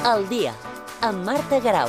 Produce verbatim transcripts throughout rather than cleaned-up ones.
Al dia, amb Marta Garau.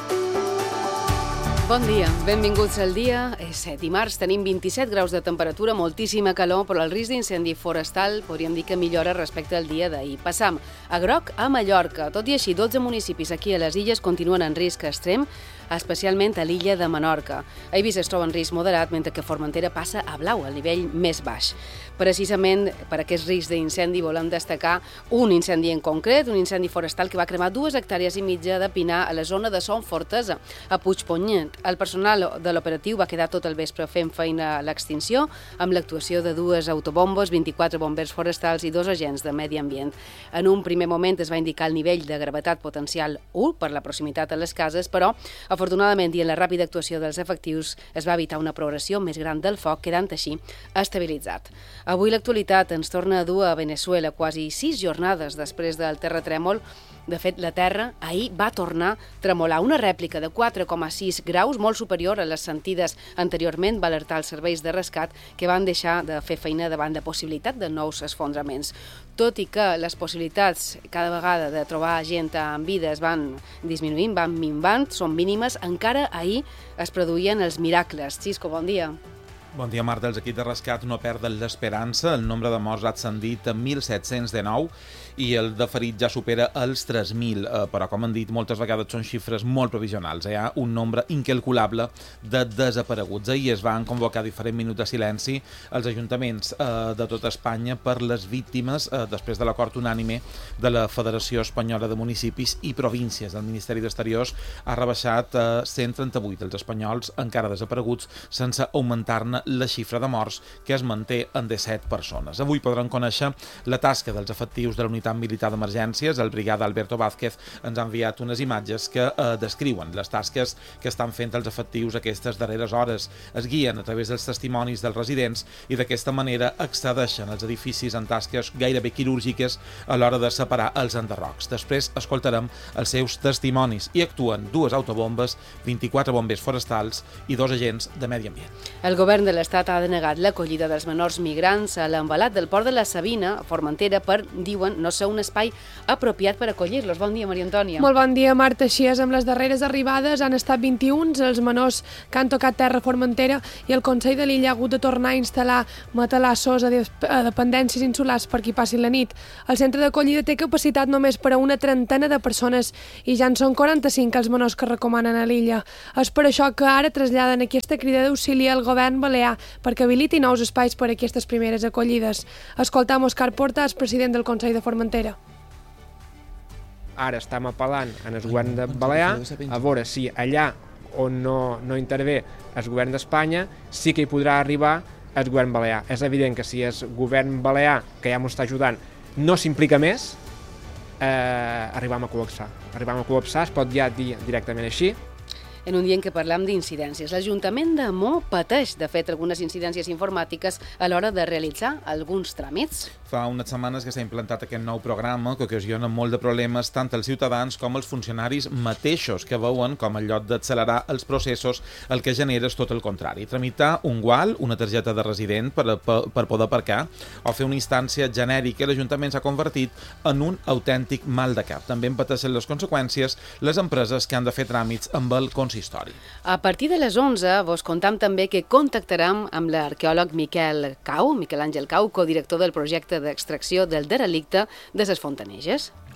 Bon dia, benvinguts al dia. És dimarts, tenim vint-i-set graus de temperatura, moltíssima calor, però el risc d'incendi forestal podríem dir que millora respecte al dia d'ahir. Passam a groc a Mallorca. Tot i així, dotze municipis aquí a les illes continuen en risc extrem, especialment a l'illa de Menorca. A Eivissa es troba en risc moderat, mentre que Formentera passa a blau, al nivell més baix. Precisament per aquest risc d'incendi volem destacar un incendi en concret, un incendi forestal que va cremar dues hectàrees i mitja de pinar a la zona de Son Fortesa, a Puigpunyent. El personal de l'operatiu va quedar tot el vespre fent feina a l'extinció, amb l'actuació de dues autobombes, vint-i-quatre bombers forestals i dos agents de medi ambient. En un primer moment es va indicar el nivell de gravetat potencial u per la proximitat a les cases, però afortunadament i en la ràpida actuació dels efectius es va evitar una progressió més gran del foc, quedant així estabilitzat. Avui l'actualitat ens torna a dur a Venezuela, quasi sis jornades després del terratrèmol. De fet, la Terra ahir va tornar a tremolar. Una rèplica de quatre coma sis graus, molt superior a les sentides anteriorment, va alertar els serveis de rescat que van deixar de fer feina davant la possibilitat de nous esfondraments. Tot i que les possibilitats cada vegada de trobar gent amb vida es van disminuint, van minvant, són mínimes, encara ahir es produïen els miracles. Xisco, bon dia. Bon dia, Marta. Els equips de rescat no perden l'esperança. El nombre de morts ha ascendit a mil set-cents dinou i el de ferits ja supera els tres mil, eh, però, com han dit, moltes vegades són xifres molt provisionals. Hi ha un nombre incalculable de desapareguts. Ahir es van convocar diferents minuts de silenci als ajuntaments eh, de tota Espanya per les víctimes eh, després de l'acord unànime de la Federació Espanyola de Municipis i Províncies. El Ministeri d'Exteriors ha rebaixat a eh, cent trenta-vuit els espanyols encara desapareguts, sense augmentar-ne la xifra de morts, que es manté en disset persones. Avui podran conèixer la tasca dels efectius de la Unitat Militar d'Emergències. El brigada Alberto Vázquez ens ha enviat unes imatges que eh, descriuen les tasques que estan fent els efectius aquestes darreres hores. Es guien a través dels testimonis dels residents i d'aquesta manera accedeixen als edificis en tasques gairebé quirúrgiques a l'hora de separar els enderrocs. Després escoltarem els seus testimonis i actuen dues autobombes, vint-i-quatre bombers forestals i dos agents de medi ambient. El govern de l'Estat ha denegat l'acollida dels menors migrants a l'embalat del port de la Sabina, a Formentera, per, diuen, no ser un espai apropiat per acollir-los. Bon dia, Maria Antònia. Molt bon dia, Marta. Així és, amb les darreres arribades han estat vint-i-un els menors que han tocat terra a Formentera i el Consell de l'Illa ha hagut de tornar a instal·lar matalassos a, a dependències insulars per qui passi la nit. El centre d'acollida té capacitat només per a una trentena de persones i ja en són quaranta-cinc els menors que recomanen a l'illa. És per això que ara traslladen aquesta crida d'auxili al govern balear perquè habiliti nous espais per a aquestes primeres acollides. Escoltam Òscar Portas, president del Consell de Formentera. Ara estem apel·lant en el govern de Balear a veure si allà on no, no intervé el govern d'Espanya sí que hi podrà arribar el govern balear. És evident que si el govern balear, que ja ens està ajudant, no s'implica més, eh, arribam a col·lapsar. Arribam a col·lapsar, es pot ja dir directament així. En un dia en què parlam d'incidències, l'Ajuntament de Mo pateix, de fet, algunes incidències informàtiques a l'hora de realitzar alguns tràmits. Fa unes setmanes que s'ha implantat aquest nou programa que ocasiona molt de problemes tant als ciutadans com als funcionaris mateixos, que veuen com en lloc d'accelerar els processos el que genera és tot el contrari. Tramitar un gual, una targeta de resident per, per, per poder aparcar o fer una instància genèrica, l'Ajuntament s'ha convertit en un autèntic mal de cap. També en pateixen les conseqüències les empreses que han de fer tràmits amb el consistori. A partir de les onze vos contam també que contactarem amb l'arqueòleg Miquel Cau, Miquel Àngel Cau, codirector del projecte d'extracció del derelicte de les Fontaneges.